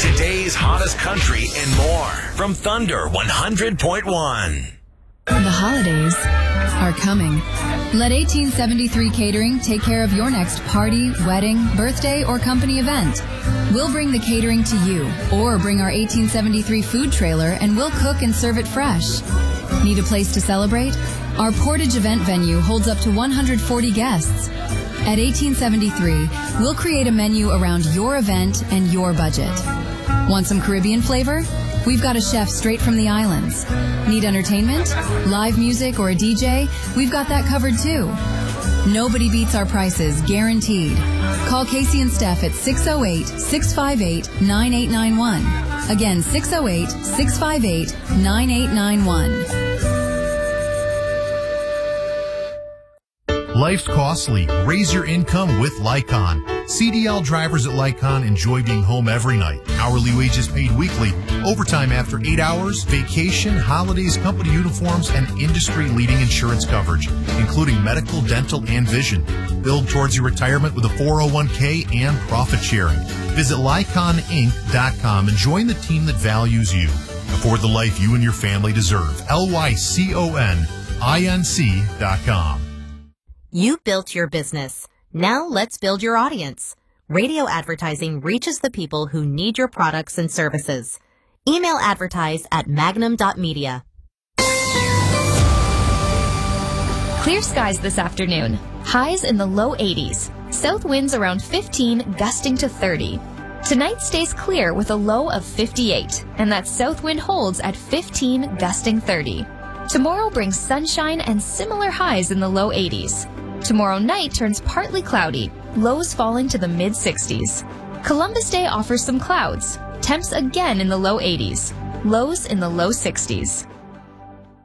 Today's hottest country and more from Thunder 100.1. The holidays are coming. Let 1873 Catering take care of your next party, wedding, birthday, or company event. We'll bring the catering to you, or bring our 1873 food trailer and we'll cook and serve it fresh. Need a place to celebrate? Our Portage event venue holds up to 140 guests. At 1873, we'll create a menu around your event and your budget. Want some Caribbean flavor? We've got a chef straight from the islands. Need entertainment, live music, or a DJ? We've got that covered too. Nobody beats our prices, guaranteed. Call Casey and Steph at 608-658-9891. Again, 608-658-9891. Life's costly. Raise your income with Lycon. CDL drivers at Lycon enjoy being home every night. Hourly wages paid weekly, overtime after 8 hours, vacation, holidays, company uniforms, and industry-leading insurance coverage, including medical, dental, and vision. Build towards your retirement with a 401k and profit sharing. Visit LyconInc.com and join the team that values you. Afford the life you and your family deserve. LYCONINC.com. You built your business. Now let's build your audience. Radio advertising reaches the people who need your products and services. Email advertise at magnum.media. Clear skies this afternoon. Highs in the low 80s. South winds around 15, gusting to 30. Tonight stays clear with a low of 58, and that south wind holds at 15, gusting 30. Tomorrow brings sunshine and similar highs in the low 80s. Tomorrow night turns partly cloudy, lows falling to the mid-60s. Columbus Day offers some clouds, temps again in the low 80s, lows in the low 60s.